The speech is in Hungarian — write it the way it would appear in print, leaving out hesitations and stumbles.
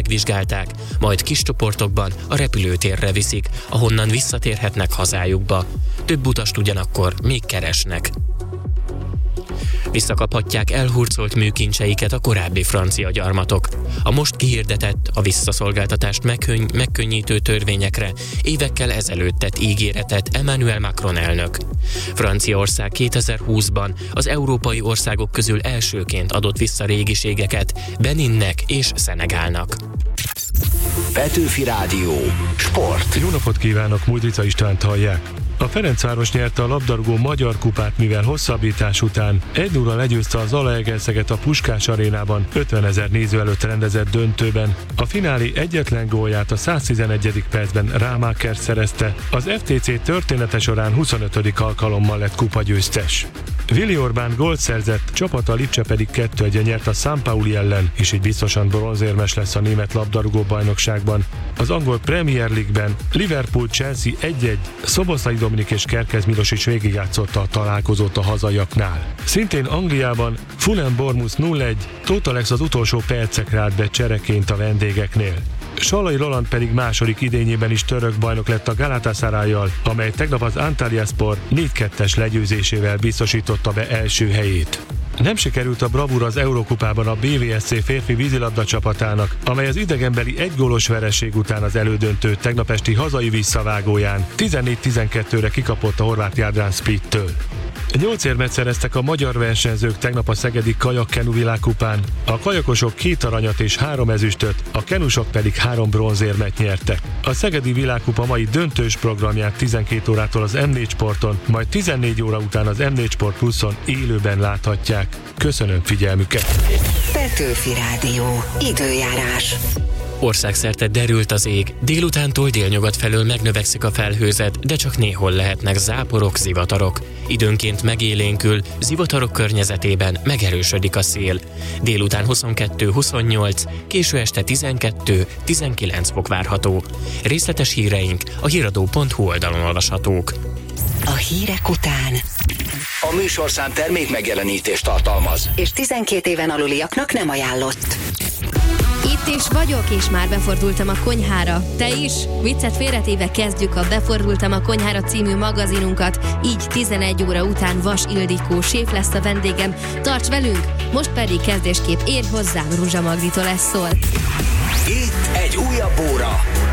megvizsgálták, majd kis csoportokban a repülőtérre viszik, ahonnan visszatérhetnek hazájukba. Több utast ugyanakkor még keresnek. Visszakaphatják elhurcolt műkincseiket a korábbi francia gyarmatok. A most kihirdetett, a visszaszolgáltatást megkönnyítő törvényekre évekkel ezelőtt tett ígéretet Emmanuel Macron elnök. Franciaország 2020-ban az európai országok közül elsőként adott vissza régiségeket Beninnek és Szenegálnak. Petőfi Rádió. Sport. Jó napot kívánok, Múdrica Istvánt hallják. A Ferencváros nyerte a labdarúgó magyar kupát, mivel hosszabbítás után 1-0 legyőzte a Zalaegerszeget a Puskás arénában 50 000 néző előtt rendezett döntőben. A finálé egyetlen gólját a 111. percben Rámáker szerezte, az FTC története során 25. alkalommal lett kupagyőztes. Willi Orbán gólt szerzett, csapata Lipcse pedig 2-1-en nyert a San Pauli ellen, és így biztosan bronzérmes lesz a német labdarúgó bajnokságban. Az angol Premier League-ben Liverpool-Chelsea 1-1, Szoboszlai Dominik és Kerkez Milos is végigjátszotta a találkozót a hazaiaknál. Szintén Angliában Fulham-Bournemouth 0-1, Tóth Alex az utolsó percekre állt be csereként a vendégeknél. Sallai Roland pedig második idényében is török bajnok lett a Galatasarayjal, amely tegnap az Antalyaspor 4-2-es legyőzésével biztosította be első helyét. Nem sikerült a bravúr az Eurokupában a BVSC férfi vízilabda csapatának, amely az idegenbeli egygólos vereség után az elődöntő tegnap esti hazai visszavágóján 14-12-re kikapott a horvát Jadran Splittől. 8 érmet szereztek a magyar versenyzők tegnap a szegedi kajak-kenu világkupán. A kajakosok 2 aranyat és 3 ezüstöt, a kenusok pedig 3 bronzérmet nyertek. A szegedi világkupa mai döntős programját 12 órától az M4 Sporton, majd 14 óra után az M4 Sport Pluszon élőben láthatják. Köszönöm figyelmüket! Petőfi Rádió. Időjárás. Országszerte derült az ég, délutántól délnyugat felől megnövekszik a felhőzet, de csak néhol lehetnek záporok, zivatarok. Időnként megélénkül, zivatarok környezetében megerősödik a szél. Délután 22-28, késő este 12-19 fok várható. Részletes híreink a híradó.hu oldalon olvashatók. A hírek után a műsorszám termék megjelenítést tartalmaz, és 12 éven aluliaknak nem ajánlott. Itt is vagyok, és már befordultam a konyhára. Te is? Viccet félretéve kezdjük a Befordultam a konyhára című magazinunkat. Így 11 óra után Vas Ildikó séf lesz a vendégem. Tarts velünk! Most pedig kezdésképp érj hozzám, Ruzsa Magditól ez szól. Itt egy újabb óra.